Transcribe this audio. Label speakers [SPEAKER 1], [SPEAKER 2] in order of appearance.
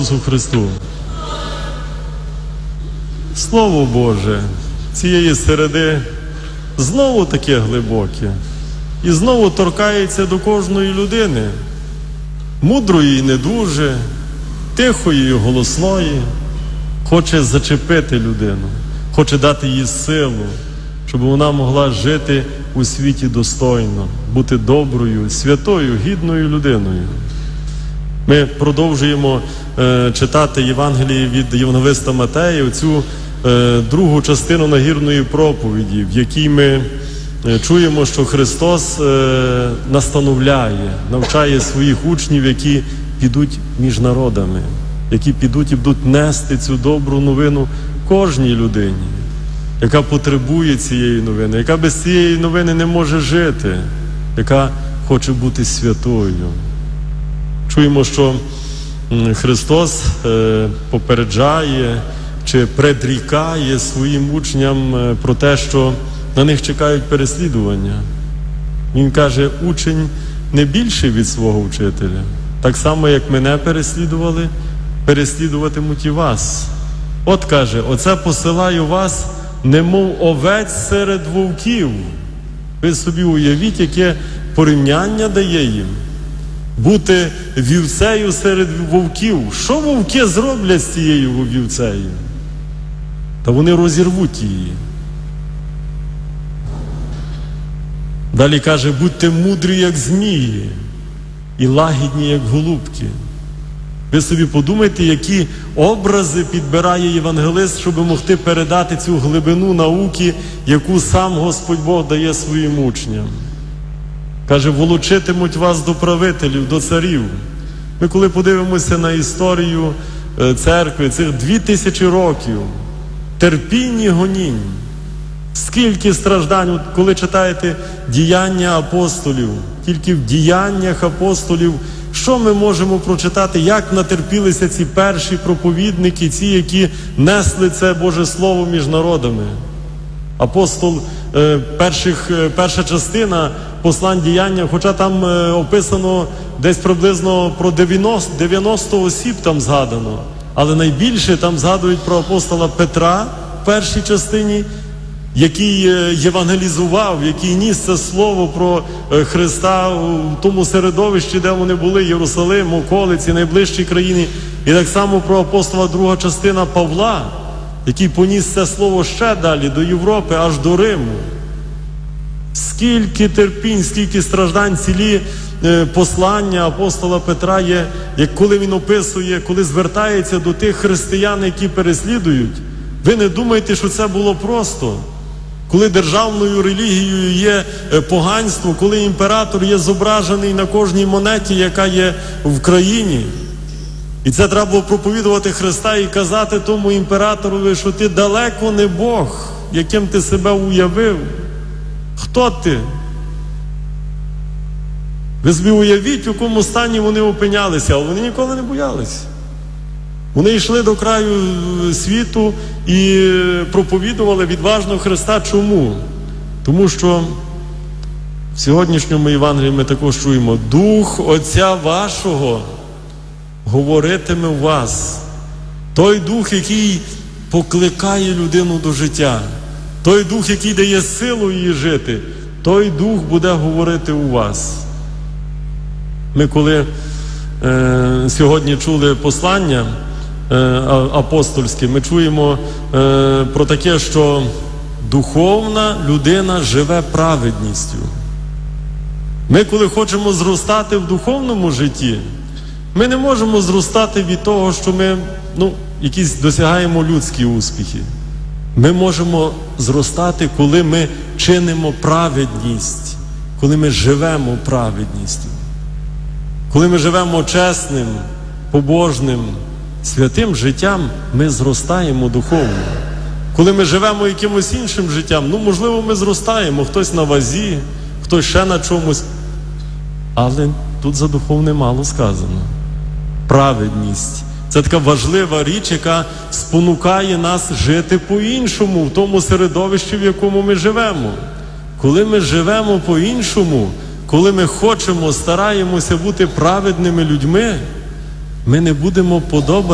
[SPEAKER 1] Ісусу Христу! Слово Боже цієї середи знову таке глибоке і знову торкається до кожної людини, мудрої і не дуже, тихої і голосної, хоче зачепити людину, хоче дати їй силу, щоб вона могла жити у світі достойно, бути доброю, святою, гідною людиною. Ми продовжуємо читати Євангеліє від Євангелиста Матея, цю другу частину нагірної проповіді, в якій ми чуємо, що Христос настановляє, навчає своїх учнів, які підуть між народами, які підуть і будуть нести цю добру новину кожній людині, яка потребує цієї новини, яка без цієї новини не може жити, яка хоче бути святою. Чуємо, що Христос попереджає чи предрікає своїм учням про те, що на них чекають переслідування. Він каже, учень не більший від свого вчителя. Так само, як мене переслідували, переслідуватимуть і вас. От каже, оце посилаю вас, немов овець серед вовків. Ви собі уявіть, яке порівняння дає їм. Бути вівцею серед вовків. Що вовки зроблять з цією вівцею? Та вони розірвуть її. Далі каже, будьте мудрі, як змії, і лагідні, як голубки. Ви собі подумайте, які образи підбирає євангелист, щоб могти передати цю глибину науки, яку сам Господь Бог дає своїм учням. Каже, волочитимуть вас до правителів, до царів. Ми коли подивимося на історію церкви, цих 2000 років, терпінь і гонінь, скільки страждань, коли читаєте діяння апостолів, тільки в діяннях апостолів, що ми можемо прочитати, як натерпілися ці перші проповідники, ці, які несли це Боже Слово між народами. Апостол, перша частина послань діяння, хоча там описано десь приблизно про 90 осіб там згадано, але найбільше там згадують про апостола Петра в першій частині, який євангелізував, який ніс це слово про Христа в тому середовищі, де вони були, Єрусалим, околиці, найближчі країни. І так само про апостола друга частина Павла, який поніс це слово ще далі, до Європи, аж до Риму. Скільки терпінь, скільки страждань, цілі послання апостола Петра є, як коли він описує, коли звертається до тих християн, які переслідують. Ви не думайте, що це було просто. Коли державною релігією є поганство, коли імператор є зображений на кожній монеті, яка є в країні. І це треба було проповідувати Христа і казати тому імператорові, що ти далеко не Бог, яким ти себе уявив. Хто ти? Ви собі уявіть, в якому стані вони опинялися, але вони ніколи не боялися. Вони йшли до краю світу і проповідували відважно Христа. Чому? Тому що в сьогоднішньому Євангелії ми також чуємо: Дух Отця вашого говоритиме в вас. Той Дух, який покликає людину до життя. Той Дух, який дає силу їй жити. Той Дух буде говорити у вас. Ми коли сьогодні чули послання апостольське, ми чуємо про таке, що духовна людина живе праведністю. Ми коли хочемо зростати в духовному житті, ми не можемо зростати від того, що ми якісь досягаємо людські успіхи. Ми можемо зростати, коли ми чинимо праведність, коли ми живемо праведністю. Коли ми живемо чесним, побожним, святим життям, ми зростаємо духовно. Коли ми живемо якимось іншим життям, можливо, ми зростаємо, хтось на вазі, хтось ще на чомусь. Але тут за духовне мало сказано. Праведність – це така важлива річ, яка спонукає нас жити по-іншому в тому середовищі, в якому ми живемо. Коли ми живемо по-іншому, коли ми хочемо, стараємося бути праведними людьми, ми не будемо подобатися